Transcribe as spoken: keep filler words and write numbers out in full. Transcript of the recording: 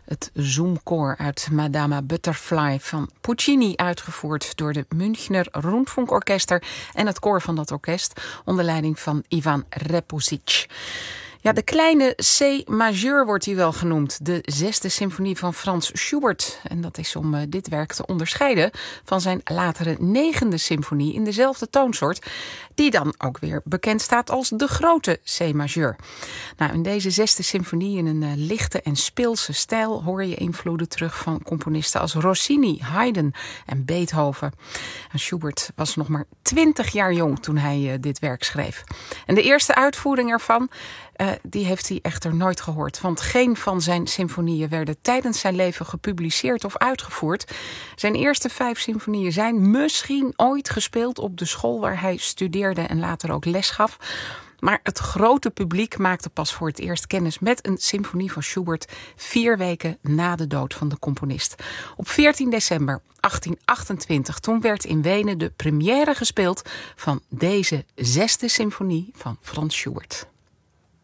Het Zoomkoor uit Madama Butterfly van Puccini, uitgevoerd door de Münchner Rundfunkorchester en het koor van dat orkest onder leiding van Ivan Repusic. Ja, de kleine C-majeur wordt hij wel genoemd. De zesde symfonie van Franz Schubert. En dat is om uh, dit werk te onderscheiden van zijn latere negende symfonie in dezelfde toonsoort, die dan ook weer bekend staat als de grote C-majeur. Nou, in deze zesde symfonie in een uh, lichte en speelse stijl hoor je invloeden terug van componisten als Rossini, Haydn en Beethoven. En Schubert was nog maar twintig jaar jong toen hij uh, dit werk schreef. En de eerste uitvoering ervan, Uh, die heeft hij echter nooit gehoord. Want geen van zijn symfonieën werden tijdens zijn leven gepubliceerd of uitgevoerd. Zijn eerste vijf symfonieën zijn misschien ooit gespeeld op de school waar hij studeerde en later ook les gaf. Maar het grote publiek maakte pas voor het eerst kennis met een symfonie van Schubert vier weken na de dood van de componist. Op veertien december achttien achtentwintig, toen werd in Wenen de première gespeeld van deze zesde symfonie van Franz Schubert.